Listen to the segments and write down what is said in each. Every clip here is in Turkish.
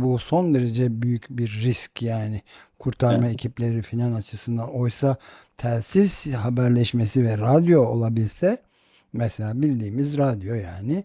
Bu son derece büyük bir risk yani, kurtarma Evet. ekipleri filan açısından. Oysa telsiz haberleşmesi ve radyo olabilse, mesela bildiğimiz radyo yani,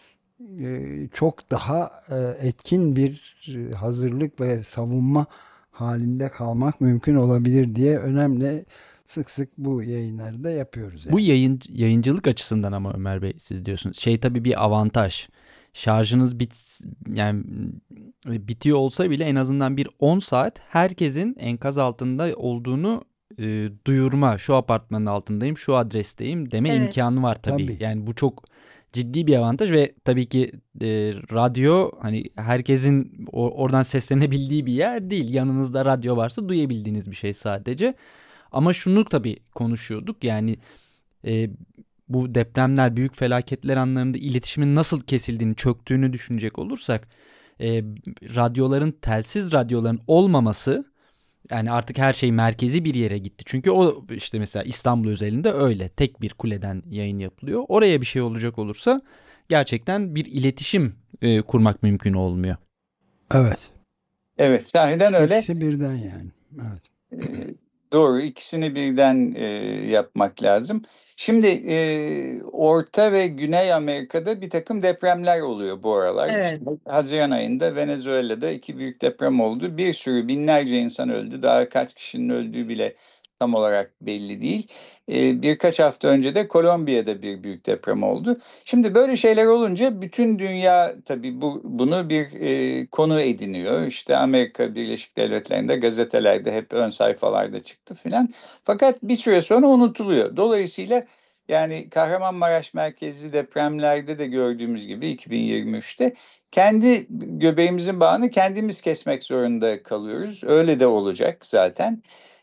çok daha etkin bir hazırlık ve savunma halinde kalmak mümkün olabilir diye önemli, sık sık bu yayınları da yapıyoruz Bu yani. yayıncılık açısından ama Ömer Bey, siz diyorsunuz. Şey, tabii bir avantaj. Şarjınız yani bitiyor olsa bile en azından bir 10 saat herkesin enkaz altında olduğunu duyurma. Şu apartmanın altındayım, şu adresteyim deme Evet. imkanı var tabii. Tabii. Yani bu çok ciddi bir avantaj ve tabii ki radyo, hani herkesin oradan seslenebildiği bir yer değil. Yanınızda radyo varsa duyabildiğiniz bir şey sadece. Ama şunu tabii konuşuyorduk, yani e, bu depremler, büyük felaketler anlarında iletişimin nasıl kesildiğini, çöktüğünü düşünecek olursak, radyoların, telsiz radyoların olmaması, yani artık her şey merkezi bir yere gitti. Çünkü o işte mesela İstanbul özelinde öyle tek bir kuleden yayın yapılıyor. Oraya bir şey olacak olursa gerçekten bir iletişim kurmak mümkün olmuyor. Evet. Evet, sahiden öyle. İkisi birden yani. Evet. Doğru, ikisini birden yapmak lazım. Şimdi Orta ve Güney Amerika'da bir takım depremler oluyor bu aralar. Evet. İşte Haziran ayında Venezuela'da iki büyük deprem oldu. Bir sürü, binlerce insan öldü. Daha kaç kişinin öldüğü bile tam olarak belli değil. Birkaç hafta önce de Kolombiya'da bir büyük deprem oldu. Şimdi böyle şeyler olunca bütün dünya tabii bunu bir konu ediniyor. İşte Amerika Birleşik Devletleri'nde, gazetelerde hep ön sayfalarda çıktı filan. Fakat bir süre sonra unutuluyor. Dolayısıyla yani Kahramanmaraş merkezli depremlerde de gördüğümüz gibi 2023'te kendi göbeğimizin bağını kendimiz kesmek zorunda kalıyoruz. Öyle de olacak zaten.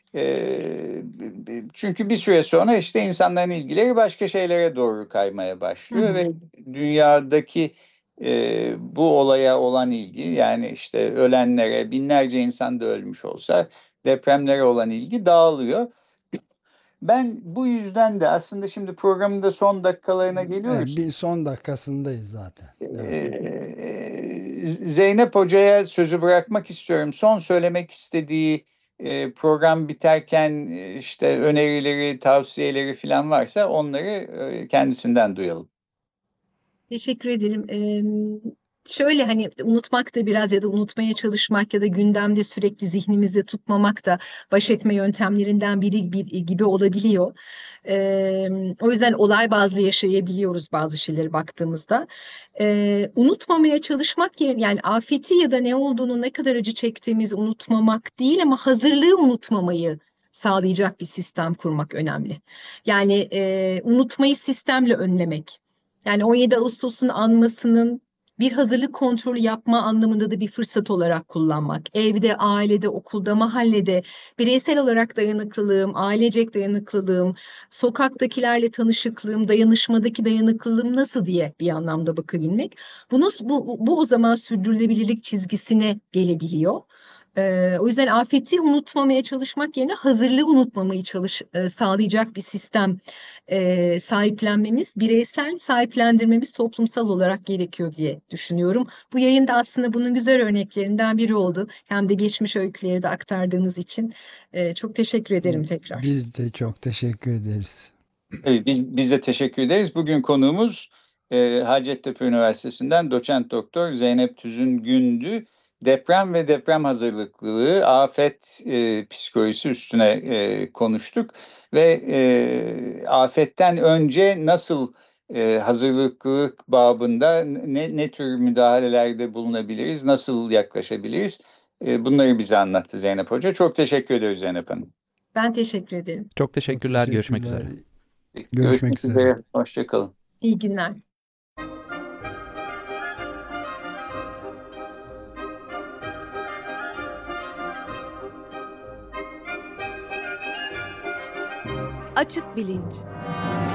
Çünkü bir süre sonra işte insanların ilgileri başka şeylere doğru kaymaya Hı başlıyor hı. ve dünyadaki bu olaya olan ilgi, yani işte ölenlere, binlerce insan da ölmüş olsa depremlere olan ilgi dağılıyor. Ben bu yüzden de aslında şimdi programın da son dakikalarına Evet, geliyoruz. bir son dakikasındayız zaten. Evet. Zeynep Hoca'ya sözü bırakmak istiyorum. Son söylemek istediği, program biterken işte önerileri, tavsiyeleri falan varsa onları kendisinden duyalım. Teşekkür ederim. Şöyle hani unutmak da biraz ya da unutmaya çalışmak ya da gündemde sürekli zihnimizde tutmamak da baş etme yöntemlerinden biri gibi olabiliyor. O yüzden olay bazlı yaşayabiliyoruz bazı şeyleri baktığımızda. Unutmamaya çalışmak yerine, yani afeti ya da ne olduğunu, ne kadar acı çektiğimizi unutmamak değil ama hazırlığı unutmamayı sağlayacak bir sistem kurmak önemli. Yani unutmayı sistemle önlemek. Yani 17 Ağustos'un anmasının bir hazırlık kontrolü yapma anlamında da bir fırsat olarak kullanmak. Evde, ailede, okulda, mahallede bireysel olarak dayanıklılığım, ailecek dayanıklılığım, sokaktakilerle tanışıklığım, dayanışmadaki dayanıklılığım nasıl diye bir anlamda bakabilmek. Bu o zaman sürdürülebilirlik çizgisine gelebiliyor. O yüzden afeti unutmamaya çalışmak yerine hazırlığı unutmamayı sağlayacak bir sistem sahiplenmemiz, bireysel sahiplendirmemiz toplumsal olarak gerekiyor diye düşünüyorum. Bu yayın da aslında bunun güzel örneklerinden biri oldu. Hem de geçmiş öyküleri de aktardığınız için çok teşekkür ederim tekrar. Biz de çok teşekkür ederiz. Evet, biz de teşekkür ederiz. Bugün konuğumuz Hacettepe Üniversitesi'nden doçent doktor Zeynep Tüzün Gündü. Deprem ve deprem hazırlıklılığı, afet psikolojisi üstüne konuştuk. Ve afetten önce nasıl hazırlıklılık babında ne tür müdahalelerde bulunabiliriz, nasıl yaklaşabiliriz? Bunları bize anlattı Zeynep Hoca. Çok teşekkür ediyoruz Zeynep Hanım. Ben teşekkür ederim. Çok Çok teşekkürler, görüşmek teşekkürler. üzere. Görüşmek Görüşmek üzere. üzere. Hoşça kalın. İyi günler. Açık bilinç.